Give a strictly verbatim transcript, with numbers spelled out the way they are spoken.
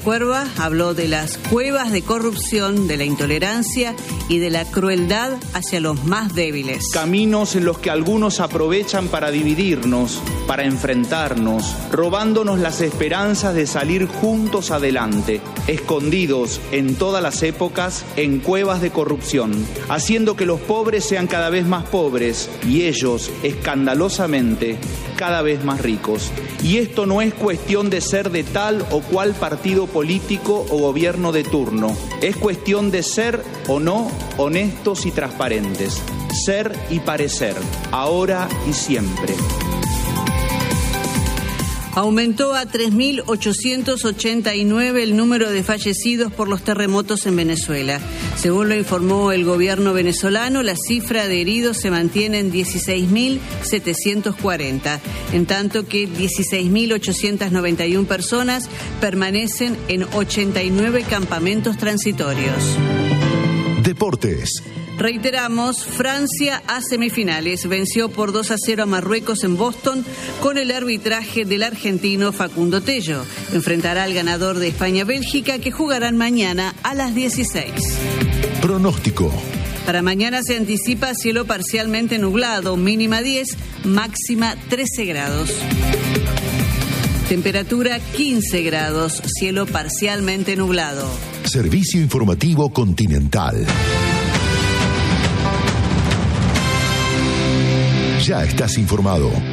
Cuerva habló de las cuevas de corrupción, de la intolerancia y de la crueldad hacia los más débiles. Caminos en los que algunos aprovechan para dividirnos, para enfrentarnos, robándonos las esperanzas de salir juntos adelante, escondidos en todas las épocas en cuevas de corrupción, haciendo que los pobres sean cada vez más pobres y ellos, escandalosamente, cada vez más ricos. Y esto no es cuestión de ser de tal o cual partido político o gobierno de turno. Es cuestión de ser o no honestos y transparentes. Ser y parecer, ahora y siempre. Aumentó a tres mil ochocientos ochenta y nueve el número de fallecidos por los terremotos en Venezuela. Según lo informó el gobierno venezolano, la cifra de heridos se mantiene en dieciséis mil setecientos cuarenta, en tanto que dieciséis mil ochocientos noventa y una personas permanecen en ochenta y nueve campamentos transitorios. Deportes. Reiteramos, Francia a semifinales. Venció por dos a cero a Marruecos en Boston con el arbitraje del argentino Facundo Tello. Enfrentará al ganador de España-Bélgica, que jugarán mañana a las dieciséis. Pronóstico. Para mañana se anticipa cielo parcialmente nublado, mínima diez, máxima trece grados. Temperatura quince grados, cielo parcialmente nublado. Servicio Informativo Continental. Ya estás informado.